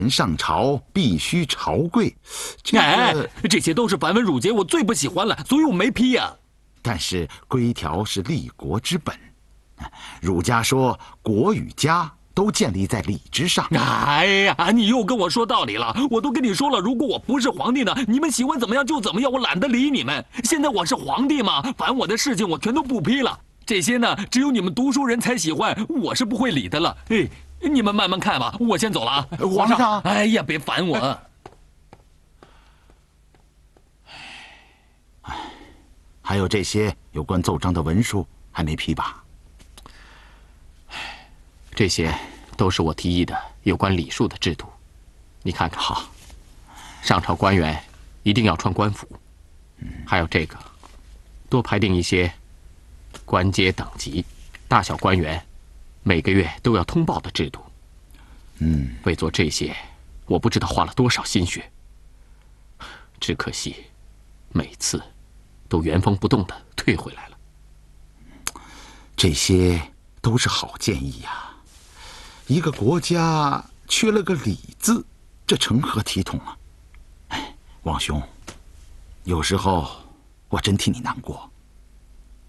人上朝必须朝跪， 这些都是繁文缛节，我最不喜欢了，所以我没批呀。 但是规条是立国之本，儒家说国与家都建立在礼之上。 哎呀，你又跟我说道理了！我都跟你说了，如果我不是皇帝呢，你们喜欢怎么样就怎么样，我懒得理你们。现在我是皇帝嘛，烦我的事情我全都不批了。这些呢，只有你们读书人才喜欢，我是不会理的了。哎，你们慢慢看吧，我先走了啊。 皇上， 哎呀，别烦我。 还有这些有关奏章的文书还没批吧？ 这些都是我提议的有关礼数的制度，你看看。 好， 上朝官员一定要穿官服，还有这个，多排定一些官阶等级，大小官员每个月都要通报的制度。为做这些，我不知道花了多少心血，只可惜每次都原封不动地退回来了。 这些都是好建议呀。一个国家缺了个礼字，这成何体统啊！哎，王兄，有时候我真替你难过。